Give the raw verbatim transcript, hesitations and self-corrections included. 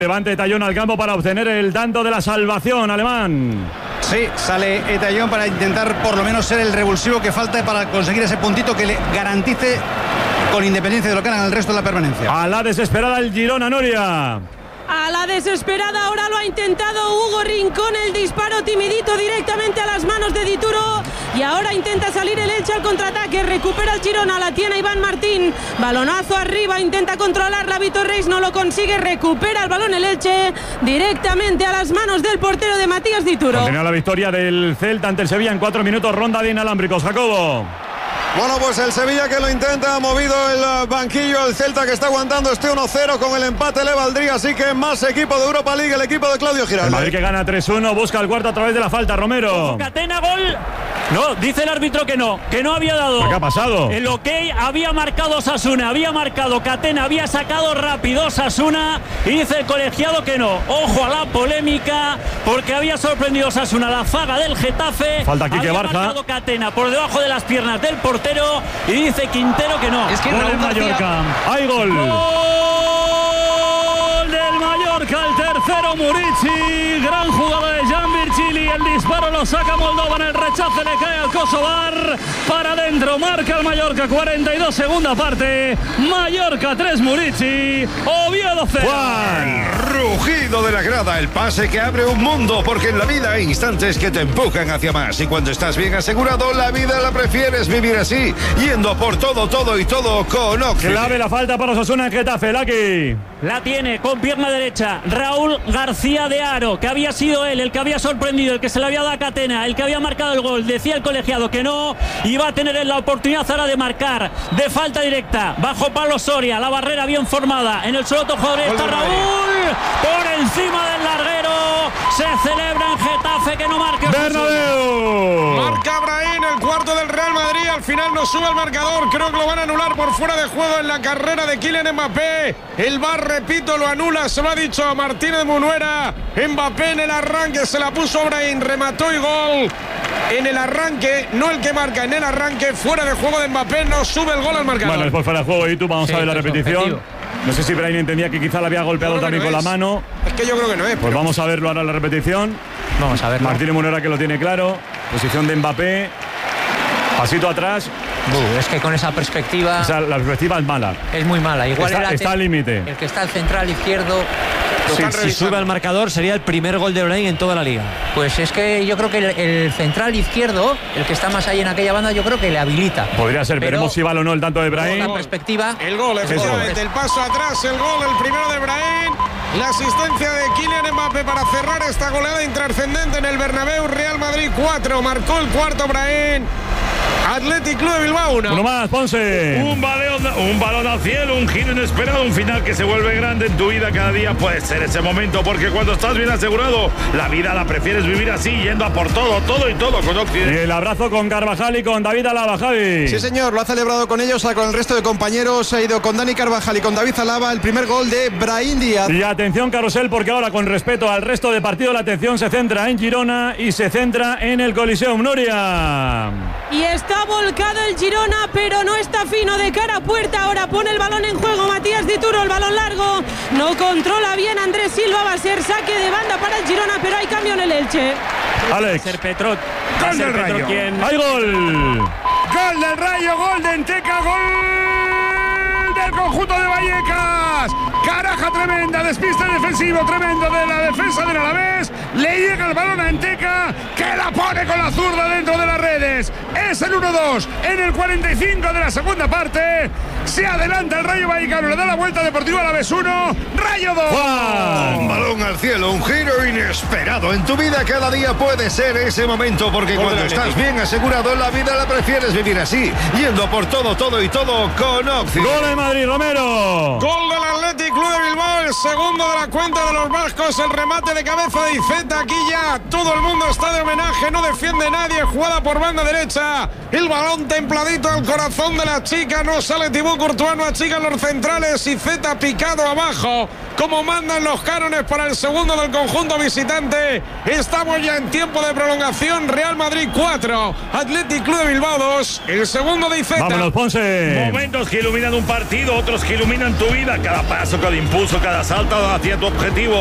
Levante Etayón al campo para obtener el tanto de la salvación, Alemán. Sí, sale Etayón para intentar por lo menos ser el revulsivo que falta para conseguir ese puntito que le garantice, con independencia de lo que hagan el resto de la permanencia. A la desesperada el Girona, Nuria. A la desesperada ahora lo ha intentado Hugo Rincón, el disparo timidito directamente a las manos de Dituro, y ahora intenta salir el Elche al contraataque, recupera el Girona, la tiene Iván Martín, balonazo arriba, intenta controlarla Vitor Reis, no lo consigue, recupera el balón el Elche directamente a las manos del portero de Matías Dituro. Continúa la victoria del Celta ante el Sevilla en cuatro minutos, ronda de inalámbricos. Jacobo. Bueno, pues el Sevilla que lo intenta, ha movido el banquillo, el Celta que está aguantando este uno cero, con el empate le valdría, así que más equipo de Europa League, el equipo de Claudio Giraldo. El Madrid que gana tres uno, busca el cuarto a través de la falta, Romero. Catena, gol. No, dice el árbitro que no, que no había dado. ¿Qué ha pasado? El ok había marcado Osasuna, había marcado Catena, había sacado rápido Osasuna, y dice el colegiado que no. Ojo a la polémica, porque había sorprendido Osasuna la zaga del Getafe. Falta aquí que Barja. Había marcado Catena por debajo de las piernas del portero, y dice Quintero que no. Es que gol en Mallorca. ¡Hay gol! ¡Gol del Mallorca! El tercero, Murici. Gran jugada de Jan Virgili. El disparo lo saca Moldova. En el rechace le cae al Kosovar. Para adentro. Marca el Mallorca. cuarenta y dos, segunda parte. Mallorca tres, Murici. Oviedo cero. Rugido de la grada, el pase que abre un mundo, porque en la vida hay instantes que te empujan hacia más, y cuando estás bien asegurado, la vida la prefieres vivir así, yendo por todo, todo y todo con Oxy. Clave la falta para Osasuna en Getafe, Laki. La tiene con pierna derecha Raúl García de Haro, que había sido él el que había sorprendido, el que se le había dado a Catena, el que había marcado el gol. Decía el colegiado que no, y va a tener la oportunidad ahora de marcar de falta directa, bajo palo Soria, la barrera bien formada, en el suelo jugador está Raúl, por encima del larguero, se celebra en Getafe que no marque Bernabéu. Marca Brahim, el cuarto del Real Madrid, al final no sube el marcador, creo que lo van a anular por fuera de juego en la carrera de Kylian Mbappé. El V A R, repito, lo anula, se lo ha dicho a Martínez Munuera. Mbappé en el arranque se la puso Brahim, remató y gol. En el arranque, no el que marca, en el arranque, fuera de juego de Mbappé, no sube el gol al marcador. Bueno, después fuera de juego y tú vamos sí, a ver la repetición. Objetivo. No sé si Brahim entendía que quizá la había golpeado también no con es. la mano. Es que yo creo que no es. Pues pero... vamos a verlo ahora en la repetición. Vamos a verlo. Martínez Munuera que lo tiene claro. Posición de Mbappé. Pasito atrás. Uh, es que con esa perspectiva... O sea, la perspectiva es mala. Es muy mala. Igual está, está al límite. El que está al central izquierdo... Sí, si sube al marcador sería el primer gol de Brahim en toda la liga. Pues es que yo creo que el, el central izquierdo, el que está más ahí en aquella banda, yo creo que le habilita. Podría ser, pero veremos si vale o no el tanto de Brahim. La perspectiva. El gol, efectivamente, el paso atrás, el gol, el primero de Brahim. La asistencia de Kylian Mbappé para cerrar esta goleada intrascendente en el Bernabéu. Real Madrid cuatro, marcó el cuarto Brahim. Athletic Club de Bilbao uno. Uno más, Ponce. Un balón, un balón al cielo, un giro inesperado, un final que se vuelve grande en tu vida. Cada día puede ser ese momento, porque cuando estás bien asegurado, la vida la prefieres vivir así, yendo a por todo, todo y todo con Occidente. Y el abrazo con Carvajal y con David Alaba, Javi. Sí, señor, lo ha celebrado con ellos, con el resto de compañeros. Ha ido con Dani Carvajal y con David Alaba, el primer gol de Brahim Díaz. Y atención, Carrusel, porque ahora, con respeto al resto de partido, la atención se centra en Girona y se centra en el Coliseum. Nuria. Y está volcado el Girona, pero no está fino de cara a puerta. Ahora pone el balón en juego Matías Dituro, el balón largo. No controla bien Andrés Silva, va a ser saque de banda para el Girona, pero hay cambio en el Elche. Alex. Va a ser Petro. Gol del Rayo. ¿Quién? ¡Hay gol! Gol del Rayo, gol de Enteca, gol del conjunto de Vallecas. Caraja tremenda, despiste defensivo tremendo de la defensa del Alavés. Le llega el balón a Enteca, que la pone con la zurda dentro de las redes. Es el uno dos en el cuarenta y cinco de la segunda parte. Se adelanta el Rayo Vallecano, le da la vuelta Deportivo Alavés uno, Rayo dos. ¡Wow! Un balón al cielo, un giro inesperado. En tu vida cada día puede ser ese momento, porque Gol cuando estás bien asegurado, la vida la prefieres vivir así, yendo por todo, todo y todo con Oxy. Gol de Madrid, Romero. Gol del Athletic Club de Bilbao, el segundo de la cuenta de los vascos, el remate de cabeza de Iceta. Aquí ya todo el mundo está de homenaje, no defiende nadie, jugada por banda derecha, el balón templadito al corazón de la chica, no sale Thibaut Courtois, no achican los centrales, Iceta picado abajo, como mandan los cánones para el segundo del conjunto visitante. Estamos ya en tiempo de prolongación. Real Madrid cuatro, Athletic Club de Bilbao dos. El segundo de Iceta. Vámonos, Ponce. Momentos que iluminan un partido, otros que iluminan tu vida. Cada paso, cada impulso, cada salto hacia tu objetivo.